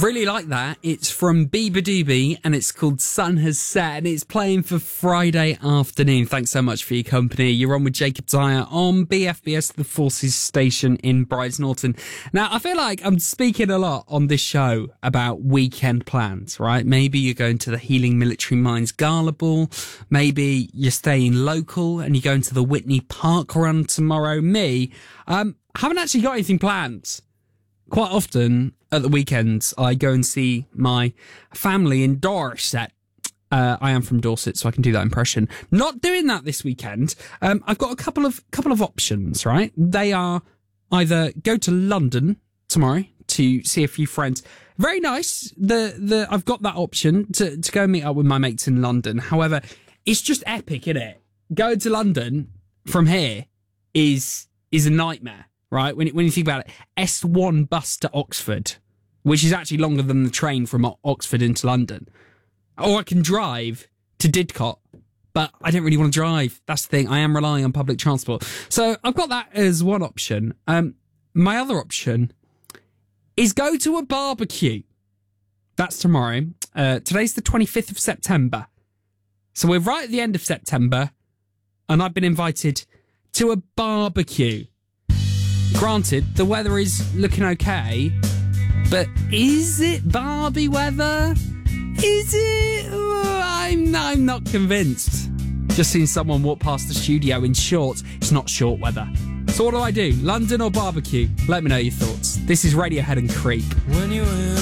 Really like that. It's from Bieber Doobie and it's called Sun Has Set and it's playing for Friday afternoon. Thanks so much for your company. You're on with Jacob Dyer on BFBS, the Forces station in Brighton Norton. Now, I feel like I'm speaking a lot on this show about weekend plans, right? Maybe you're going to the Healing Military Mines Gala Ball. Maybe you're staying local and you're going to the Whitney Park run tomorrow. Me, haven't actually got anything planned. Quite often at the weekends, I go and see my family in Dorset. I am from Dorset, so I can do that impression. Not doing that this weekend. I've got a couple of options, right? They are either go to London tomorrow to see a few friends. Very nice. I've got that option to go and meet up with my mates in London. However, it's just epic, isn't it? Going to London from here is a nightmare. Right, when you think about it, S1 bus to Oxford, which is actually longer than the train from Oxford into London. Or I can drive to Didcot, but I don't really want to drive. That's the thing. I am relying on public transport. So I've got that as one option. My other option is go to a barbecue. That's tomorrow. Today's the 25th of September. So we're right at the end of September, and I've been invited to a barbecue. Granted, the weather is looking okay, but is it Barbie weather? Is it? I'm not convinced. Just seen someone walk past the studio in shorts. It's not short weather. So what do? London or barbecue? Let me know your thoughts. This is Radiohead and Creep. When you